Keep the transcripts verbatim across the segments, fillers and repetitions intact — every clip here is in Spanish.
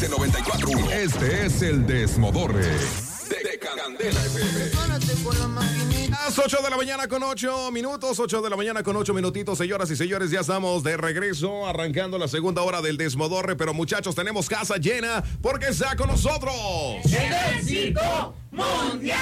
X noventa y cuatro punto uno. Este es el Desmodorre de Candela F M. Las ocho de la mañana con ocho minutos, ocho de la mañana con ocho minutitos, señoras y señores, ya estamos de regreso, arrancando la segunda hora del Desmodorre, pero muchachos, tenemos casa llena porque está con nosotros el Circo Mundial.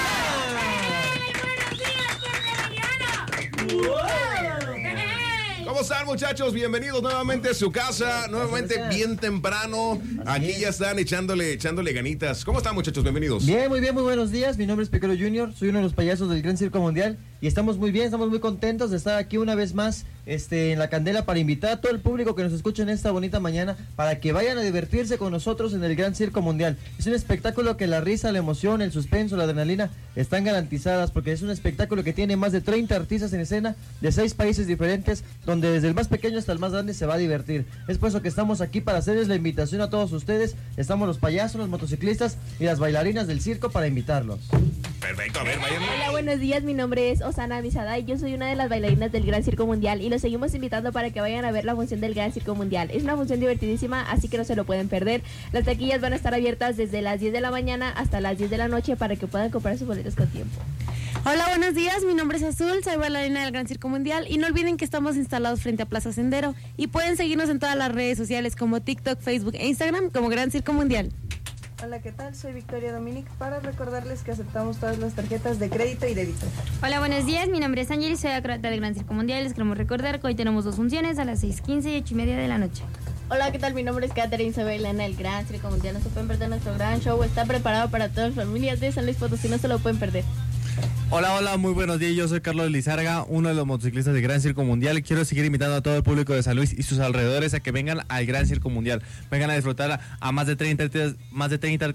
¿Cómo están, muchachos? Bienvenidos nuevamente a su casa, nuevamente bien temprano. Aquí ya están echándole, echándole ganitas. ¿Cómo están, muchachos? Bienvenidos. Bien, muy bien, muy buenos días. Mi nombre es Piquero Junior, soy uno de los payasos del Gran Circo Mundial y estamos muy bien, estamos muy contentos de estar aquí una vez más este, en la Candela para invitar a todo el público que nos escucha en esta bonita mañana para que vayan a divertirse con nosotros en el Gran Circo Mundial. Es un espectáculo que la risa, la emoción, el suspenso, la adrenalina están garantizadas porque es un espectáculo que tiene más de treinta artistas en escena de seis países diferentes, donde desde el más pequeño hasta el más grande se va a divertir. Es por eso que estamos aquí para hacerles la invitación a todos ustedes. Estamos los payasos, los motociclistas y las bailarinas del circo para invitarlos. Perfecto, a ver, vayan. Hola, buenos días, mi nombre es Osana Misada y yo soy una de las bailarinas del Gran Circo Mundial y los seguimos invitando para que vayan a ver la función del Gran Circo Mundial. Es una función divertidísima, así que no se lo pueden perder. Las taquillas van a estar abiertas desde las diez de la mañana hasta las diez de la noche para que puedan comprar sus boletos con tiempo. Hola, buenos días, mi nombre es Azul, soy bailarina del Gran Circo Mundial y no olviden que estamos instalados frente a Plaza Sendero y pueden seguirnos en todas las redes sociales como TikTok, Facebook e Instagram como Gran Circo Mundial. Hola, ¿qué tal? Soy Victoria Dominic para recordarles que aceptamos todas las tarjetas de crédito y débito. Hola, buenos días, mi nombre es Ángel y soy acróbata del Gran Circo Mundial. Les queremos recordar que hoy tenemos dos funciones a las seis quince y ocho y media de la noche. Hola, ¿qué tal? Mi nombre es Catherine, soy bailarina del Gran Circo Mundial. No se pueden perder nuestro gran show, está preparado para todas las familias de San Luis Potosí, no se lo pueden perder. Hola, hola, muy buenos días, yo soy Carlos Lizárraga, uno de los motociclistas del Gran Circo Mundial y quiero seguir invitando a todo el público de San Luis y sus alrededores a que vengan al Gran Circo Mundial, vengan a disfrutar a más de treinta, más de treinta